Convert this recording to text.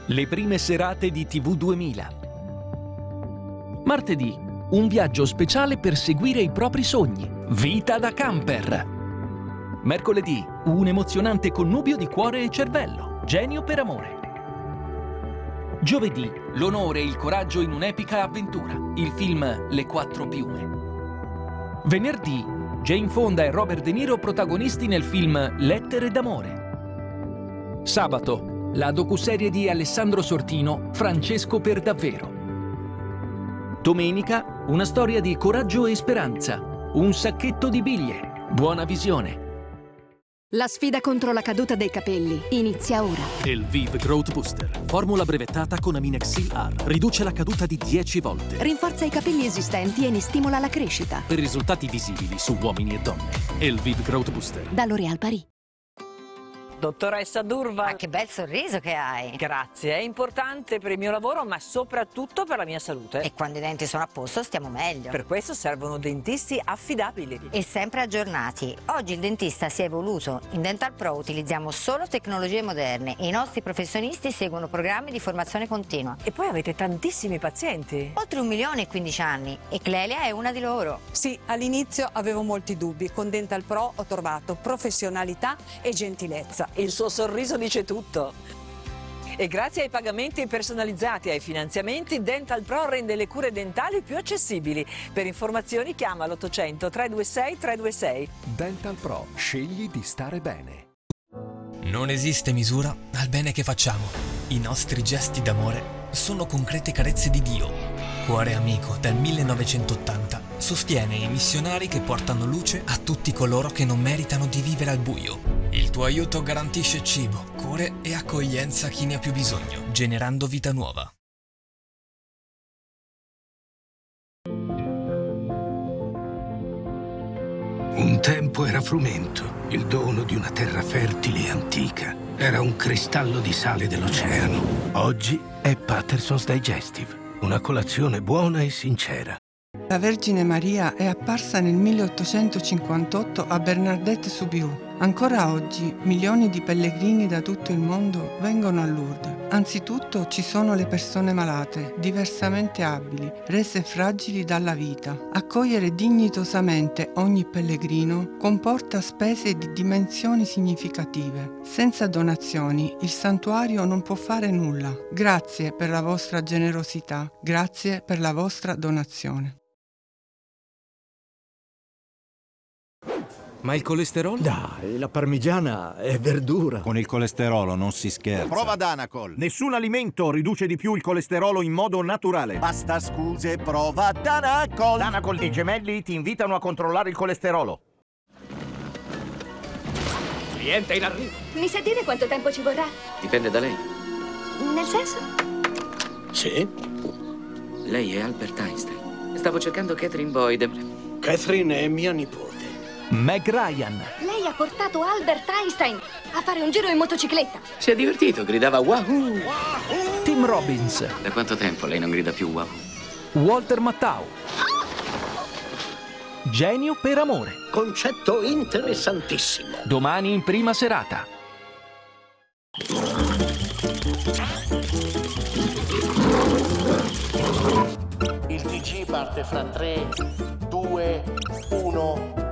Le prime serate di TV 2000. Martedì, un viaggio speciale per seguire i propri sogni. Vita da camper. Mercoledì, un emozionante connubio di cuore e cervello. Genio per amore. Giovedì, l'onore e il coraggio in un'epica avventura. Il film Le quattro piume. Venerdì, Jane Fonda e Robert De Niro protagonisti nel film Lettere d'amore. Sabato, la docuserie di Alessandro Sortino, Francesco per davvero. Domenica, una storia di coraggio e speranza. Un sacchetto di biglie. Buona visione. La sfida contro la caduta dei capelli inizia ora. Elvive Growth Booster, formula brevettata con Aminexil R. Riduce la caduta di 10 volte. Rinforza i capelli esistenti e ne stimola la crescita. Per risultati visibili su uomini e donne. Elvive Growth Booster. Da L'Oréal Paris. Dottoressa Durval. Ma che bel sorriso che hai. Grazie, è importante per il mio lavoro, ma soprattutto per la mia salute. E quando i denti sono a posto stiamo meglio. Per questo servono dentisti affidabili. E sempre aggiornati. Oggi il dentista si è evoluto. In Dental Pro utilizziamo solo tecnologie moderne e i nostri professionisti seguono programmi di formazione continua. E poi avete tantissimi pazienti. Oltre 1 milione e 15 anni. E Clelia è una di loro. Sì, all'inizio avevo molti dubbi. Con Dental Pro ho trovato professionalità e gentilezza. Il suo sorriso dice tutto. E grazie ai pagamenti personalizzati e ai finanziamenti, Dental Pro rende le cure dentali più accessibili. Per informazioni chiama l'800 326 326. Dental Pro, scegli di stare bene. Non esiste misura al bene che facciamo. I nostri gesti d'amore sono concrete carezze di Dio. Cuore Amico dal 1980 sostiene i missionari che portano luce a tutti coloro che non meritano di vivere al buio. Il tuo aiuto garantisce cibo, cure e accoglienza a chi ne ha più bisogno, generando vita nuova. Un tempo era frumento, il dono di una terra fertile e antica. Era un cristallo di sale dell'oceano. Oggi è Patterson's Digestive, una colazione buona e sincera. La Vergine Maria è apparsa nel 1858 a Bernadette-Soubirous. Ancora oggi milioni di pellegrini da tutto il mondo vengono a Lourdes. Anzitutto ci sono le persone malate, diversamente abili, rese fragili dalla vita. Accogliere dignitosamente ogni pellegrino comporta spese di dimensioni significative. Senza donazioni il santuario non può fare nulla. Grazie per la vostra generosità, grazie per la vostra donazione. Ma il colesterolo? Dai, la parmigiana è verdura. Con il colesterolo non si scherza. Prova Danacol. Nessun alimento riduce di più il colesterolo in modo naturale. Basta scuse, prova Danacol. Danacol e i gemelli ti invitano a controllare il colesterolo. Cliente in arrivo. Mi sa dire quanto tempo ci vorrà? Dipende da lei. Nel senso? Sì. Lei è Albert Einstein. Stavo cercando Catherine Boyd. Catherine è mia nipote. Meg Ryan. Lei ha portato Albert Einstein a fare un giro in motocicletta. Si è divertito, gridava Wahoo! Wahoo! Tim Robbins. Da quanto tempo lei non grida più Wahoo? Walter Matthau. Genio per amore. Concetto interessantissimo. Domani in prima serata. Il TG parte fra 3, 2, 1...